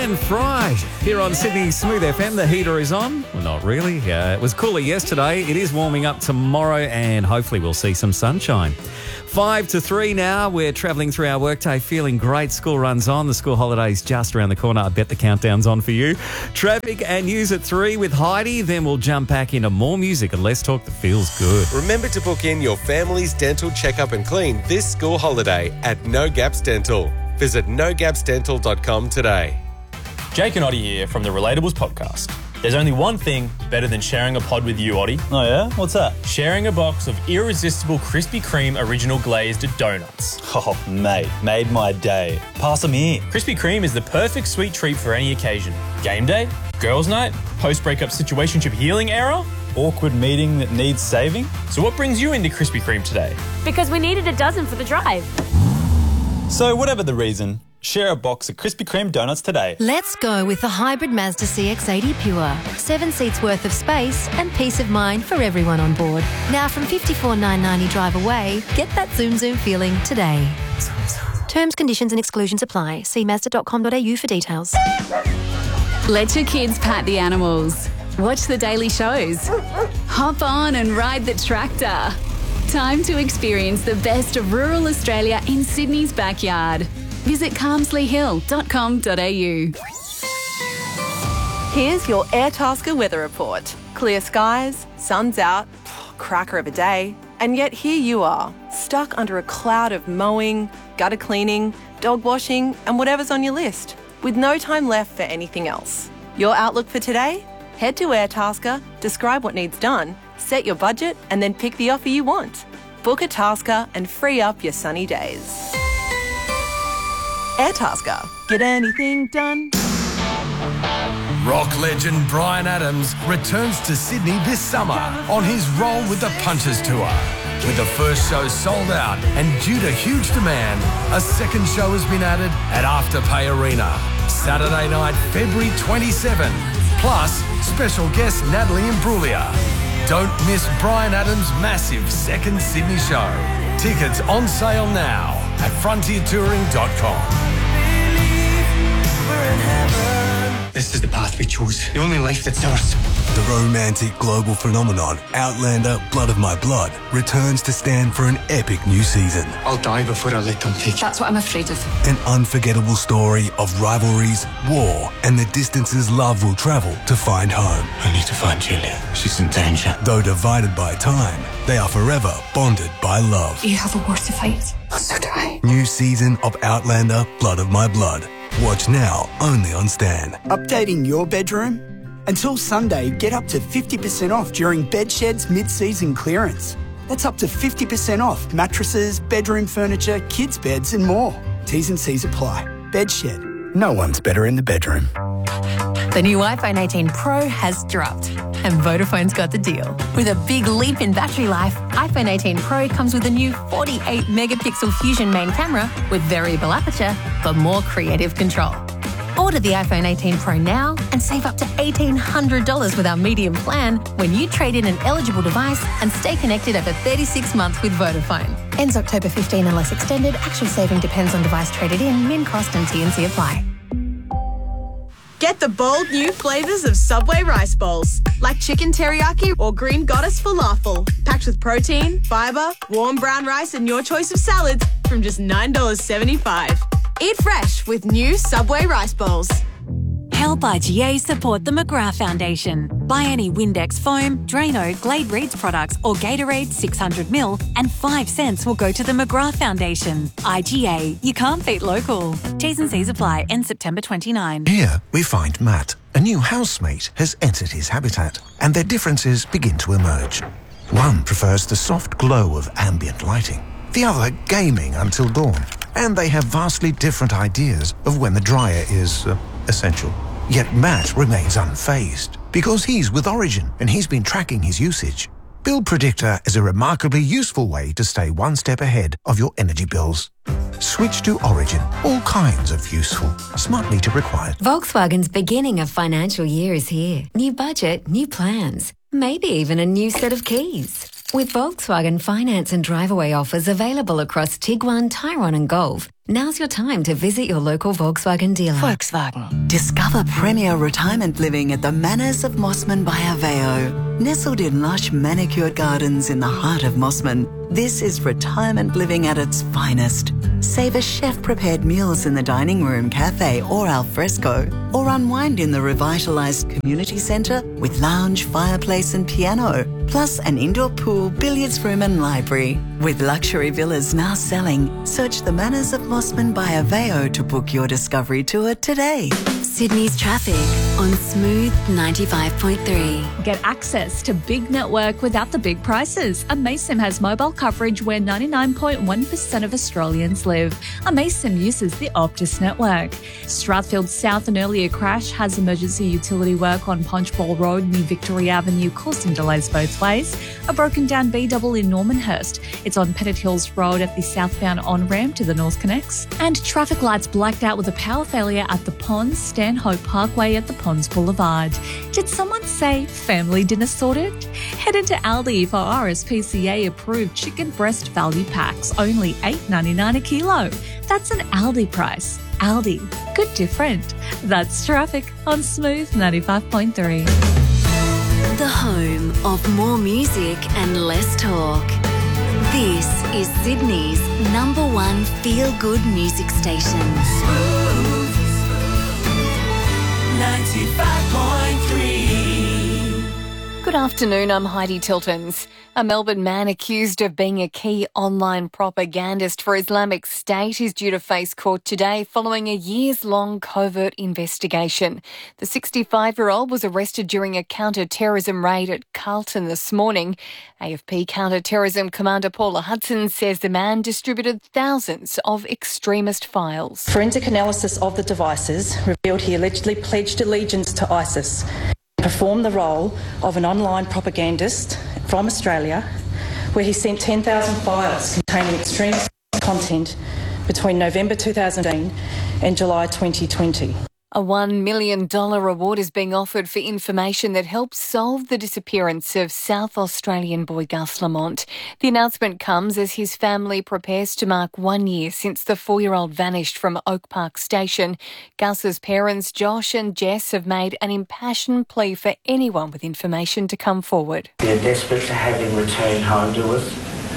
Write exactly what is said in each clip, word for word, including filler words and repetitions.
Glenn Fry here on Sydney Smooth F M. The heater is on. Well, not really. Uh, it was cooler yesterday. It is warming up tomorrow and hopefully we'll see some sunshine. Five to three now. We're travelling through our workday feeling great. School runs on. The school holiday's just around the corner. I bet the countdown's on for you. Traffic and news at three with Heidi. Then we'll jump back into more music and Let's Talk that feels good. Remember to book in your family's dental checkup and clean this school holiday at No Gaps Dental. Visit no gaps dental dot com today. Jake and Oddie here from the Relatables podcast. There's only one thing better than sharing a pod with you, Oddie. Oh yeah? What's that? Sharing a box of irresistible Krispy Kreme original glazed donuts. Oh, mate, made my day. Pass them here. Krispy Kreme is the perfect sweet treat for any occasion. Game day, girls' night, post-breakup situationship healing era. Awkward meeting that needs saving. So what brings you into Krispy Kreme today? Because we needed a dozen for the drive. So whatever the reason, share a box of Krispy Kreme donuts today. Let's go with the hybrid Mazda C X eighty Pure. Seven seats worth of space and peace of mind for everyone on board. Now from fifty-four thousand nine hundred ninety drive away, get that zoom zoom feeling today. Terms, conditions and exclusions apply. See mazda dot com dot a u for details. Let your kids pat the animals. Watch the daily shows. Hop on and ride the tractor. Time to experience the best of rural Australia in Sydney's backyard. Visit calmsley hill dot com dot a u. Here's your Airtasker weather report. Clear skies, sun's out, cracker of a day, and yet here you are, stuck under a cloud of mowing, gutter cleaning, dog washing, and whatever's on your list, with no time left for anything else. Your outlook for today? Head to Airtasker, describe what needs done, set your budget, and then pick the offer you want. Book a Tasker and free up your sunny days. Airtasker. Get anything done? Rock legend Bryan Adams returns to Sydney this summer on his Roll with the Punches tour. With the first show sold out and due to huge demand, a second show has been added at Afterpay Arena. Saturday night, February twenty-seventh. Plus, special guest Natalie Imbruglia. Don't miss Bryan Adams' massive second Sydney show. Tickets on sale now at frontier touring dot com. This is the path we chose. The only life that's ours. The romantic global phenomenon, Outlander Blood of My Blood, returns to stand for an epic new season. I'll die before I let them take it. That's what I'm afraid of. An unforgettable story of rivalries, war, and the distances love will travel to find home. I need to find Julia. She's in danger. Though divided by time, they are forever bonded by love. You have a war to fight. So do I. New season of Outlander Blood of My Blood. Watch now, only on Stan. Updating your bedroom? Until Sunday, get up to fifty percent off during Bedshed's mid-season clearance. That's up to fifty percent off mattresses, bedroom furniture, kids' beds and more. T's and C's apply. Bedshed. No one's better in the bedroom. The new iPhone eighteen Pro has dropped and Vodafone's got the deal. With a big leap in battery life, iPhone eighteen Pro comes with a new forty-eight megapixel Fusion main camera with variable aperture for more creative control. Order the iPhone eighteen Pro now and save up to eighteen hundred dollars with our medium plan when you trade in an eligible device and stay connected over thirty-six months with Vodafone. Ends October fifteenth unless extended. Actual saving depends on device traded in. Min cost and T and C apply. Get the bold new flavours of Subway rice bowls, like chicken teriyaki or green goddess falafel, packed with protein, fibre, warm brown rice and your choice of salads from just nine dollars seventy-five. Eat fresh with new Subway rice bowls. Help I G A support the McGrath Foundation. Buy any Windex foam, Drano, Glade Reeds products or Gatorade six hundred milliliters and five cents will go to the McGrath Foundation. I G A, you can't beat local. T's and C's apply. End September twenty-ninth. Here we find Matt. A new housemate has entered his habitat and their differences begin to emerge. One prefers the soft glow of ambient lighting. The other gaming until dawn. And they have vastly different ideas of when the dryer is uh, essential. Yet Matt remains unfazed because he's with Origin and he's been tracking his usage. Bill Predictor is a remarkably useful way to stay one step ahead of your energy bills. Switch to Origin. All kinds of useful. Smart meter required. Volkswagen's beginning of financial year is here. New budget, new plans, maybe even a new set of keys. With Volkswagen finance and drive-away offers available across Tiguan, Tyrone and Golf, Now's your time to visit your local Volkswagen dealer. Volkswagen. Discover premier retirement living at the Manors of Mossman by Aveo. Nestled in lush manicured gardens in the heart of Mossman, this is retirement living at its finest. Savour chef-prepared meals in the dining room, cafe or al fresco, or unwind in the revitalised community centre with lounge, fireplace and piano, plus an indoor pool, billiards room and library. With luxury villas now selling, search the Manors of Mossman by Aveo to book your discovery tour today. Sydney's traffic on Smooth ninety-five point three. Get access to big network without the big prices. Amaysim has mobile coverage where ninety-nine point one percent of Australians live. Amaysim uses the Optus network. Strathfield South, an earlier crash has emergency utility work on Punchbowl Road near Victoria Avenue, causing delays both ways. A broken down B-double in Normanhurst. It's on Pettit Hills Road at the southbound on-ramp to the North Connects. And traffic lights blacked out with a power failure at the Ponds, Stanhope Parkway at the Ponds Boulevard. Did someone say family dinner sorted? Head into Aldi for R S P C A approved chicken breast value packs, only eight dollars ninety-nine a kilo. That's an Aldi price. Aldi, good different. That's traffic on Smooth ninety-five point three. The home of more music and less talk. This is Sydney's number one feel-good music station. Smooth ninety-five point three. Good afternoon, I'm Heidi Tiltons. A Melbourne man accused of being a key online propagandist for Islamic State is due to face court today following a years-long covert investigation. The sixty-five-year-old was arrested during a counter-terrorism raid at Carlton this morning. A F P counter-terrorism commander Paula Hudson says the man distributed thousands of extremist files. Forensic analysis of the devices revealed he allegedly pledged allegiance to ISIS, performed the role of an online propagandist from Australia, where he sent ten thousand files containing extremist content between November two thousand eighteen and July twenty twenty. A one million dollars reward is being offered for information that helps solve the disappearance of South Australian boy Gus Lamont. The announcement comes as his family prepares to mark one year since the four-year-old vanished from Oak Park Station. Gus's parents, Josh and Jess, have made an impassioned plea for anyone with information to come forward. We are desperate to have him return home to us,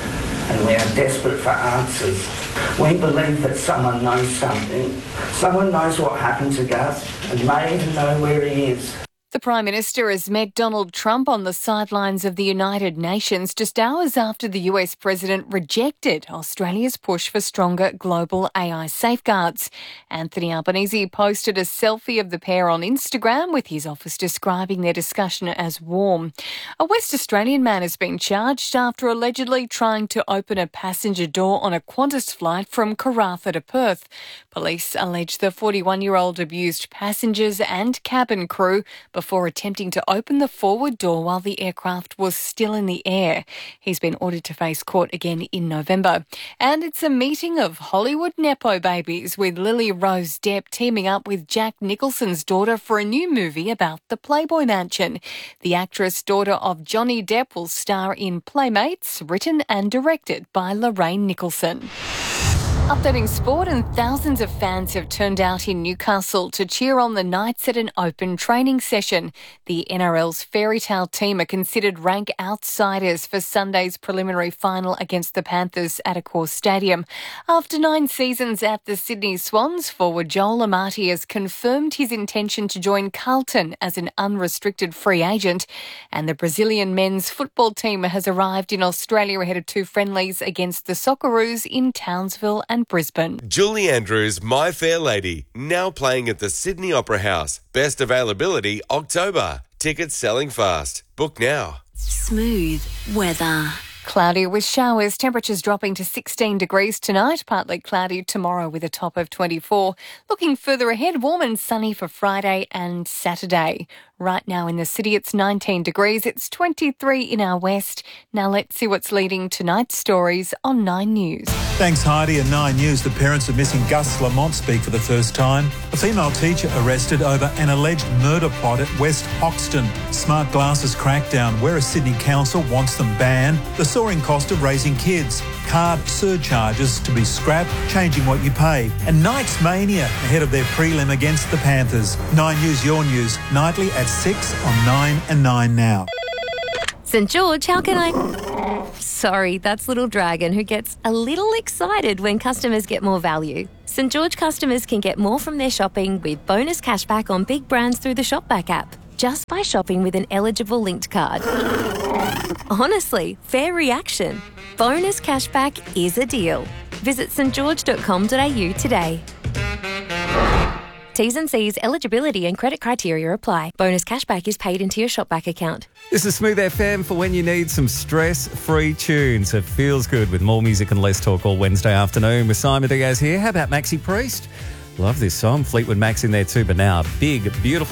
and we are desperate for answers. We believe that someone knows something. Someone knows what happened to Gus and may even know where he is. The Prime Minister has met Donald Trump on the sidelines of the United Nations just hours after the U S President rejected Australia's push for stronger global A I safeguards. Anthony Albanese posted a selfie of the pair on Instagram with his office describing their discussion as warm. A West Australian man has been charged after allegedly trying to open a passenger door on a Qantas flight from Karratha to Perth. Police allege the forty-one-year-old abused passengers and cabin crew before attempting to open the forward door while the aircraft was still in the air. He's been ordered to face court again in November. And it's a meeting of Hollywood Nepo babies, with Lily Rose Depp teaming up with Jack Nicholson's daughter for a new movie about the Playboy Mansion. The actress, daughter of Johnny Depp, will star in Playmates, written and directed by Lorraine Nicholson. Updating sport, and thousands of fans have turned out in Newcastle to cheer on the Knights at an open training session. The N R L's fairy tale team are considered rank outsiders for Sunday's preliminary final against the Panthers at Accor Stadium. After nine seasons at the Sydney Swans, forward Joel Amati has confirmed his intention to join Carlton as an unrestricted free agent. And the Brazilian men's football team has arrived in Australia ahead of two friendlies against the Socceroos in Townsville and and Brisbane. Julie Andrews' My Fair Lady, now playing at the Sydney Opera House. Best availability October. Tickets selling fast. Book now. Smooth weather. Cloudy with showers, temperatures dropping to sixteen degrees tonight, partly cloudy tomorrow with a top of twenty-four. Looking further ahead, warm and sunny for Friday and Saturday. Right now in the city, it's nineteen degrees. It's twenty-three in our west. Now let's see what's leading tonight's stories on Nine News. Thanks, Heidi. At Nine News, the parents of missing Gus Lamont speak for the first time. A female teacher arrested over an alleged murder plot at West Hoxton. Smart glasses crackdown, where a Sydney council wants them banned. The soaring cost of raising kids. card surcharges to be scrapped, changing what you pay. And Knights Mania ahead of their prelim against the Panthers. Nine News, your news, nightly at six on nine and nine now. St George, how can I... Sorry, that's Little Dragon, who gets a little excited when customers get more value. St George customers can get more from their shopping with bonus cashback on big brands through the Shopback app, just by shopping with an eligible linked card. Honestly, fair reaction. Bonus cashback is a deal. Visit s t george dot com dot a u today. T's and C's, eligibility and credit criteria apply. Bonus cashback is paid into your Shopback account. This is Smooth F M for when you need some stress-free tunes. It feels good with more music and less talk all Wednesday afternoon with Simon Diaz here. How about Maxi Priest? Love this song. Fleetwood Mac's in there too, but now a big, beautiful